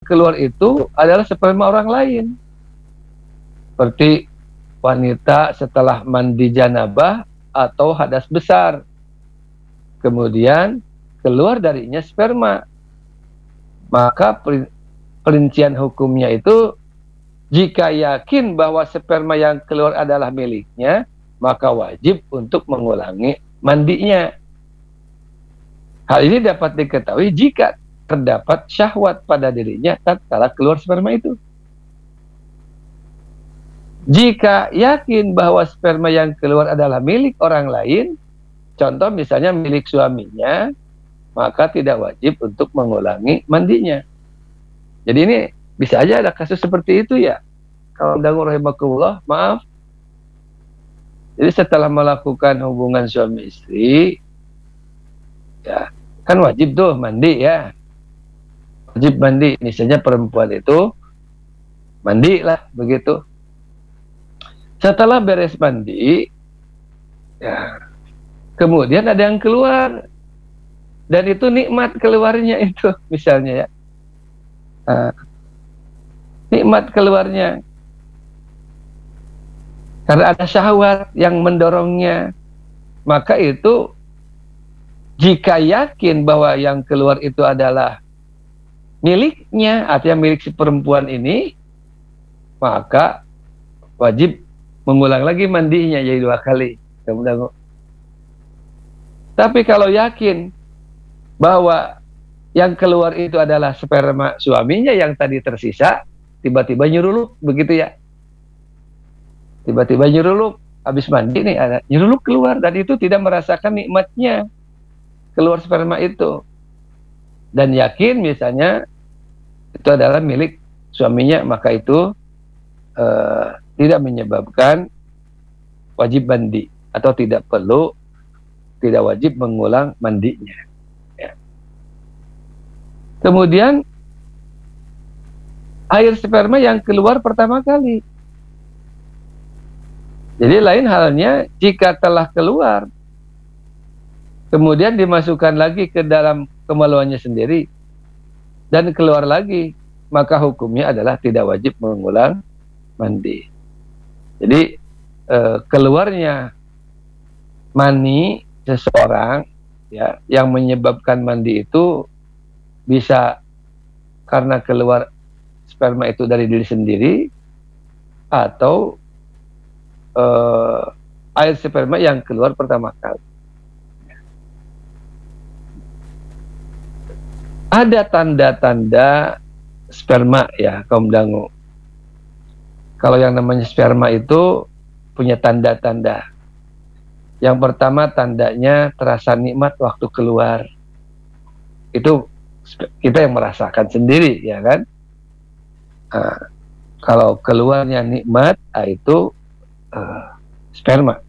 keluar itu adalah sperma orang lain. Seperti wanita setelah mandi janabah atau hadas besar, kemudian keluar darinya sperma, maka perincian hukumnya itu, jika yakin bahwa sperma yang keluar adalah miliknya, maka wajib untuk mengulangi mandinya. Hal ini dapat diketahui jika terdapat syahwat pada dirinya tatkala keluar sperma itu. Jika yakin bahwa sperma yang keluar adalah milik orang lain, contoh misalnya milik suaminya, maka tidak wajib untuk mengulangi mandinya. Jadi ini bisa aja ada kasus seperti itu ya. Kalau dangu rahimakumullah, maaf. Jadi setelah melakukan hubungan suami istri, ya kan wajib tuh mandi ya. Wajib mandi, misalnya perempuan itu mandi lah begitu. Setelah beres mandi, ya, kemudian ada yang keluar, dan itu nikmat keluarnya itu, misalnya ya, nikmat keluarnya, karena ada syahwat yang mendorongnya, maka itu jika yakin bahwa yang keluar itu adalah miliknya, artinya milik si perempuan ini, maka wajib mengulang lagi mandinya jadi 2 kali. Tapi kalau yakin bahwa yang keluar itu adalah sperma suaminya yang tadi tersisa, tiba-tiba nyuruluk begitu ya. Tiba-tiba nyuruluk, habis mandi nih ada nyuruluk keluar, dan itu tidak merasakan nikmatnya keluar sperma itu. Dan yakin misalnya itu adalah milik suaminya, maka itu tidak menyebabkan wajib mandi, atau tidak wajib mengulang mandinya ya. Kemudian air sperma yang keluar pertama kali, jadi lain halnya jika telah keluar kemudian dimasukkan lagi ke dalam kemaluannya sendiri dan keluar lagi, maka hukumnya adalah tidak wajib mengulang mandi. Jadi keluarnya mani seseorang ya, yang menyebabkan mandi itu bisa karena keluar sperma itu dari diri sendiri, atau air sperma yang keluar pertama kali. Ada tanda-tanda sperma ya kaum dangu. Kalau yang namanya sperma itu punya tanda-tanda. Yang pertama, tandanya terasa nikmat waktu keluar. Itu kita yang merasakan sendiri ya kan. Kalau keluarnya nikmat, itu sperma.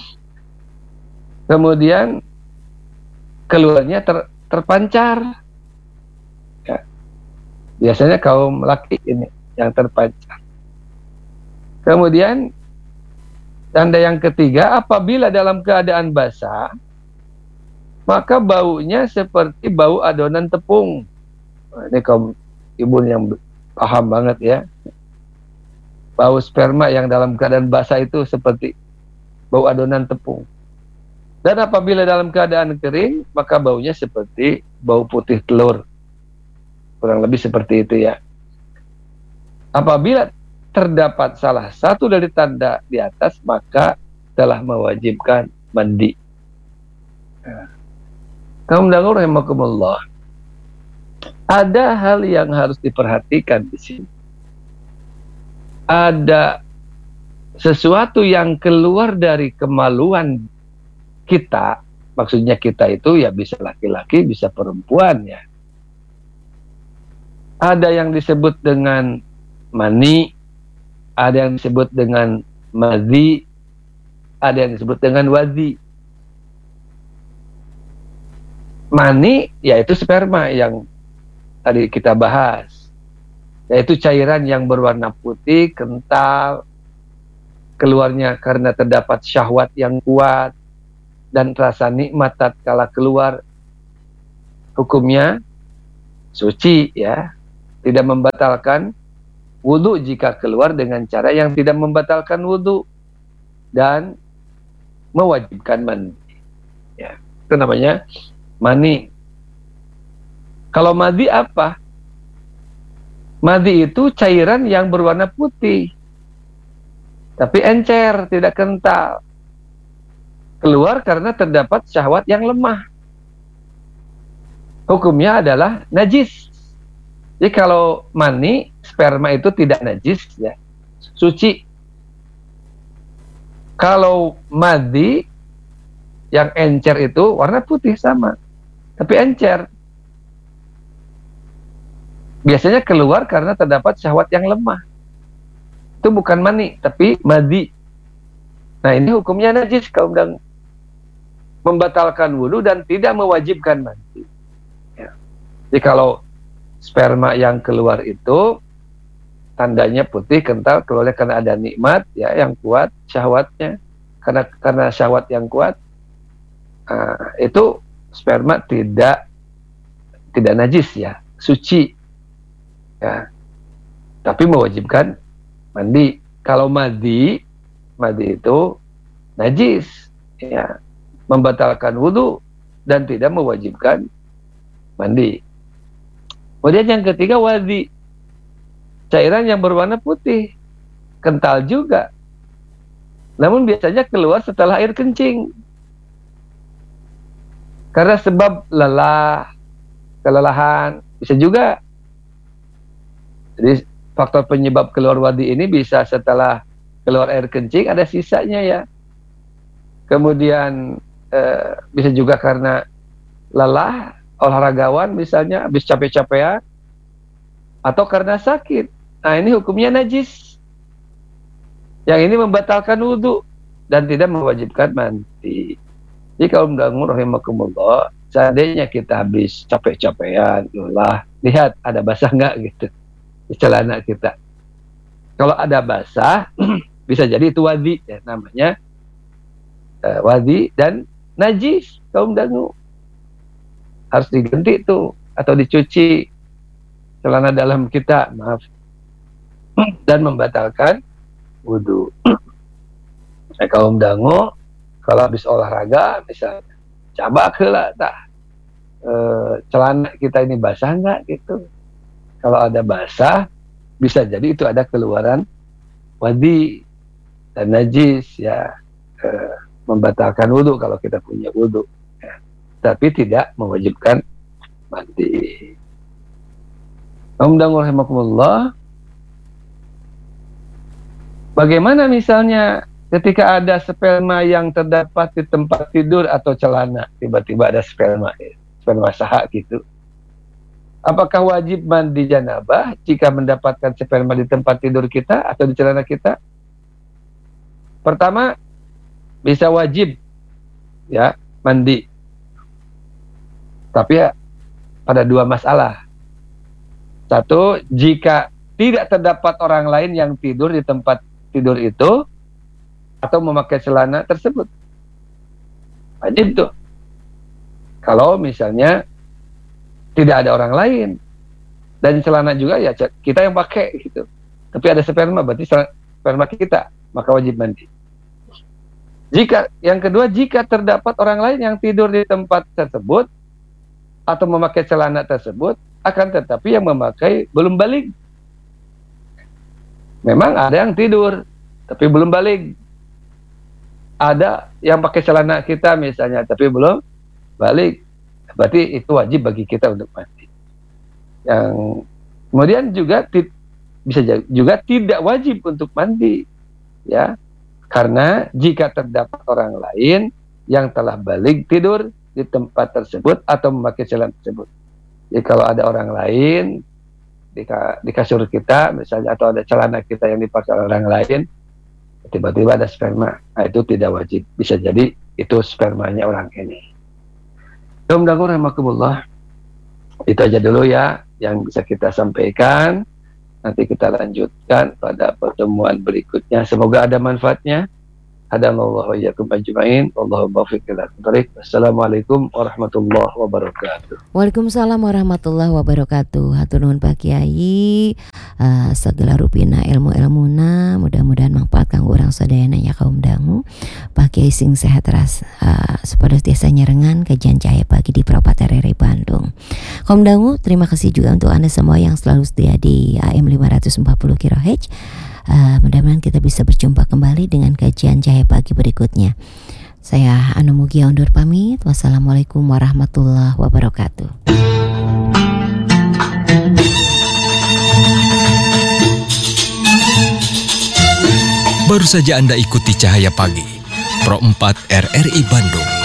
Kemudian keluarnya terpancar ya. Biasanya kaum laki ini yang terpancar. Kemudian tanda yang ketiga, apabila dalam keadaan basah, maka baunya seperti bau adonan tepung. Ini kaum ibu yang paham banget ya. Bau sperma yang dalam keadaan basah itu seperti bau adonan tepung. Dan apabila dalam keadaan kering, maka baunya seperti bau putih telur. Kurang lebih seperti itu ya. Apabila terdapat salah satu dari tanda di atas, maka telah mewajibkan mandi. Kaum dangu rahimakumullah, ada hal yang harus diperhatikan di sini. Ada sesuatu yang keluar dari kemaluan kita, maksudnya kita itu ya bisa laki-laki, bisa perempuan ya. Ada yang disebut dengan mani, ada yang disebut dengan madhi, ada yang disebut dengan wadhi. Mani yaitu sperma yang tadi kita bahas, yaitu cairan yang berwarna putih, kental, keluarnya karena terdapat syahwat yang kuat dan rasa nikmat tatkala keluar, hukumnya suci ya. tidak membatalkan wudhu jika keluar dengan cara yang tidak membatalkan wudhu dan mewajibkan mandi. Ya, itu namanya mani. Kalau madi apa? Madi itu cairan yang berwarna putih, tapi encer, tidak kental. Keluar karena terdapat syahwat yang lemah. Hukumnya adalah najis. Jadi kalau mani, sperma itu tidak najis, ya, suci. Kalau madi yang encer itu warna putih sama, tapi encer. Biasanya keluar karena terdapat syahwat yang lemah. Itu bukan mani, tapi madi. Nah, ini hukumnya najis, kaum dan membatalkan wudhu dan tidak mewajibkan mandi. Ya. Jadi kalau sperma yang keluar itu tandanya putih, kental, keluarnya karena ada nikmat, ya, yang kuat syahwatnya. Karena syahwat yang kuat, itu sperma tidak najis, ya, suci. Ya, tapi mewajibkan mandi. Kalau madi itu najis, ya, membatalkan wudhu dan tidak mewajibkan mandi. Kemudian yang ketiga, wadi, cairan yang berwarna putih, kental juga, namun biasanya keluar setelah air kencing karena sebab lelah, kelelahan, bisa juga. Jadi faktor penyebab keluar wadi ini bisa setelah keluar air kencing, ada sisanya, ya. Kemudian bisa juga karena lelah, olahragawan misalnya, habis capek-capekan, atau karena sakit. Nah, ini hukumnya najis. Yang ini membatalkan wudhu dan tidak mewajibkan mandi. Jadi kaum dangu rahimakumullah, seandainya kita habis capek-capekan, lelah, lihat ada basah nggak gitu di celana kita. Kalau ada basah, bisa jadi itu wadi, ya, namanya wadi dan najis, kaum dangu. Harus diganti tuh atau dicuci celana dalam kita, maaf, dan membatalkan wudhu. Kaum dangu kalau habis olahraga misalnya, coba lah tak celana kita ini basah nggak gitu. Kalau ada basah, bisa jadi itu ada keluaran wadi dan najis, ya, membatalkan wudhu kalau kita punya wudhu, ya, tapi tidak mewajibkan mandi. Alhamdulillah. Bagaimana misalnya ketika ada sperma yang terdapat di tempat tidur atau celana, tiba-tiba ada sperma saha gitu. Apakah wajib mandi janabah jika mendapatkan sperma di tempat tidur kita atau di celana kita? Pertama, bisa wajib, ya, mandi. Tapi ya, pada dua masalah. Satu, jika tidak terdapat orang lain yang tidur di tempat tidur itu atau memakai celana tersebut, wajib tuh. Kalau misalnya tidak ada orang lain dan celana juga, ya, kita yang pakai gitu, tapi ada sperma, berarti sperma kita, maka wajib mandi. Yang kedua, jika terdapat orang lain yang tidur di tempat tersebut atau memakai celana tersebut, akan tetapi yang memakai belum balik. Memang ada yang tidur tapi belum balik. Ada yang pakai celana kita misalnya tapi belum balik. Berarti itu wajib bagi kita untuk mandi. Yang kemudian juga bisa juga tidak wajib untuk mandi, ya, karena jika terdapat orang lain yang telah balik tidur di tempat tersebut atau memakai celana tersebut. Jadi kalau ada orang lain di kasur kita misalnya, atau ada celana kita yang dipakai orang lain, tiba-tiba ada sperma, nah, itu tidak wajib. Bisa jadi itu spermanya orang ini. Alhamdulillah, itu aja dulu, ya, yang bisa kita sampaikan. Nanti kita lanjutkan pada pertemuan berikutnya. Semoga ada manfaatnya. Hadanallahu wa iyyakum ajma'in. Wallahu muwaffiq ila aqwamit thoriq. Assalamualaikum warahmatullahi wabarakatuh. Waalaikumsalam warahmatullahi wabarakatuh. Hatur nuhun Pak Kiai. Segala rupina ilmu-ilmuna mudah-mudahan manfaat kanggo urang sadayana nya kaum dangu. Pak Kiai sing sehat ras supados tiasa nyerengan kajian Cahaya Pagi di Prapat RRI Bandung. Kaum dangu, terima kasih juga untuk Anda semua yang selalu setia di AM 540 kHz. Mudah-mudahan kita bisa berjumpa kembali dengan kajian Cahaya Pagi berikutnya. Saya Anu Mugia undur pamit. Wassalamualaikum warahmatullahi wabarakatuh. Baru saja Anda ikuti Cahaya Pagi Pro 4 RRI Bandung